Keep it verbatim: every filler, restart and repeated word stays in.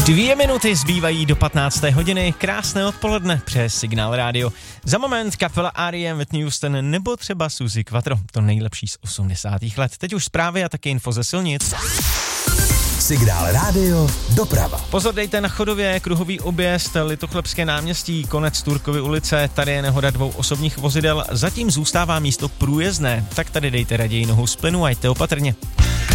Dvě minuty zbývají do patnácté hodiny, krásné odpoledne přes Signál Radio. Za moment kapela R E M, Whitney Houston nebo třeba Suzi Quattro, to nejlepší z osmdesátých let. Teď už zprávy a taky info ze silnic. Signál Radio, doprava. Pozor, dejte na Chodově, kruhový objezd, Litochlebské náměstí, konec Turkovy ulice, tady je nehoda dvou osobních vozidel, zatím zůstává místo průjezdné, tak tady dejte raději nohu z plynu a jděte opatrně.